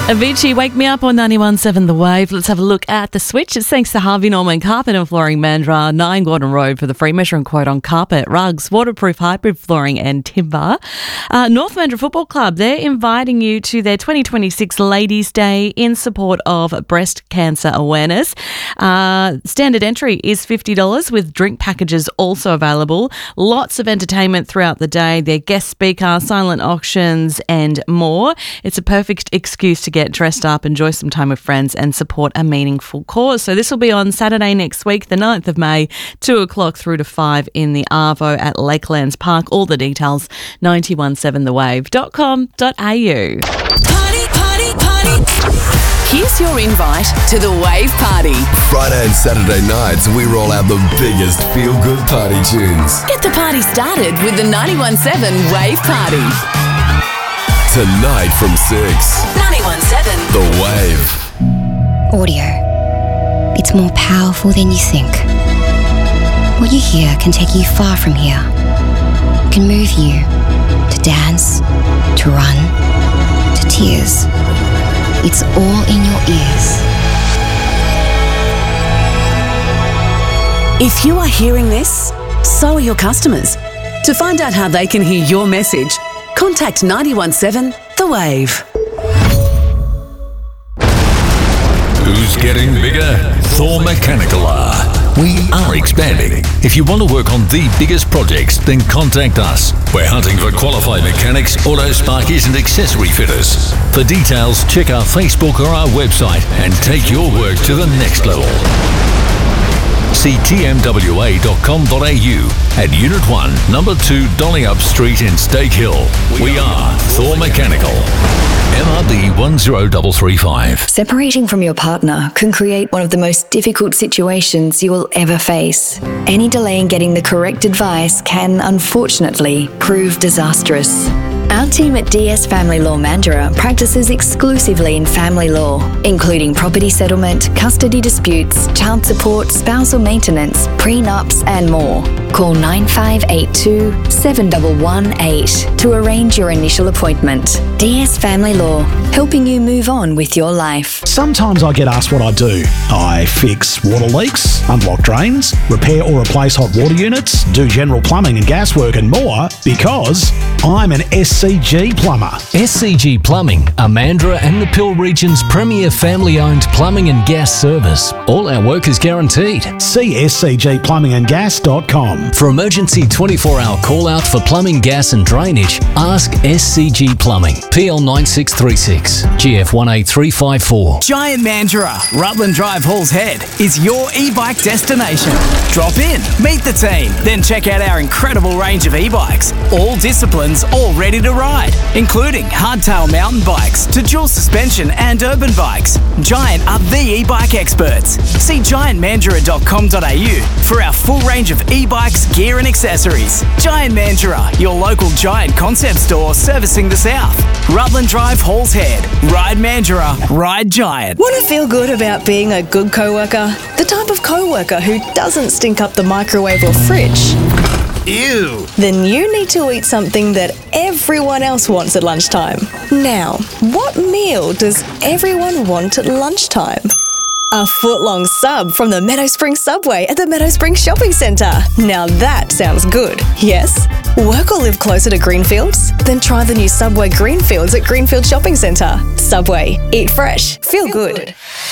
Avicii, Wake Me Up on 91.7 The Wave. Let's have a look at the switch. It's thanks to Harvey Norman Carpet and Flooring Mandurah, 9 Gordon Road for the free measure and quote on carpet, rugs, waterproof hybrid flooring and timber. North Mandurah Football Club, they're inviting you to their 2026 Ladies' Day in support of breast cancer awareness. Standard entry is $50 with drink packages also available. Lots of entertainment throughout the day. Their guest speaker, silent auctions and more. It's a perfect excuse to get dressed up, enjoy some time with friends and support a meaningful cause. So this will be on Saturday next week, the 9th of May, 2 o'clock through to 5 in the Arvo at Lakelands Park. All the details, 917thewave.com.au. Party, party, party. Here's your invite to the Wave Party. Friday and Saturday nights, we roll out the biggest feel-good party tunes. Get the party started with the 91.7 Wave Party. Tonight from 6. 91.7 The Wave. Audio. It's more powerful than you think. What you hear can take you far from here. It can move you to dance, to run, to tears. It's all in your ears. If you are hearing this, so are your customers. To find out how they can hear your message, contact 91.7 The Wave. Who's getting bigger? Thor Mechanical are. We are expanding. If you want to work on the biggest projects, then contact us. We're hunting for qualified mechanics, auto sparkies and accessory fitters. For details, check our Facebook or our website and take your work to the next level. See tmwa.com.au at Unit 1, Number 2, Dollyup Street in Stake Hill. We are Thor Mechanical. MRB 10335. Separating from your partner can create one of the most difficult situations you will ever face. Any delay in getting the correct advice can, unfortunately, prove disastrous. Our team at DS Family Law Mandurah practices exclusively in family law, including property settlement, custody disputes, child support, spousal maintenance, prenups, and more. Call 9582 7118 to arrange your initial appointment. DS Family Law, helping you move on with your life. Sometimes I get asked what I do. I fix water leaks, unblock drains, repair or replace hot water units, do general plumbing and gas work and more because I'm an SCG plumber. SCG Plumbing are Mandurah and the Peel region's premier family-owned plumbing and gas service. All our work is guaranteed. See scgplumbingandgas.com. For emergency 24-hour call-out for plumbing, gas and drainage, ask SCG Plumbing. PL 9636, GF 18354. Giant Mandurah, Rutland Drive, Halls Head, is your e-bike destination. Drop in, meet the team, then check out our incredible range of e-bikes. All disciplines, all ready to ride, including hardtail mountain bikes to dual suspension and urban bikes. Giant are the e-bike experts. See giantmandurah.com.au for our full range of e-bikes, gear and accessories. Giant Mandurah, your local Giant concept store servicing the South. Rutland Drive, Halls Head. Ride Mandurah, ride Giant. Want to feel good about being a good co-worker? The type of co-worker who doesn't stink up the microwave or fridge? Ew! Then you need to eat something that everyone else wants at lunchtime. Now, what meal does everyone want at lunchtime? A foot-long sub from the Meadow Springs Subway at the Meadow Springs Shopping Centre. Now that sounds good, yes? Work or live closer to Greenfields? Then try the new Subway Greenfields at Greenfield Shopping Centre. Subway. Eat fresh. Feel good.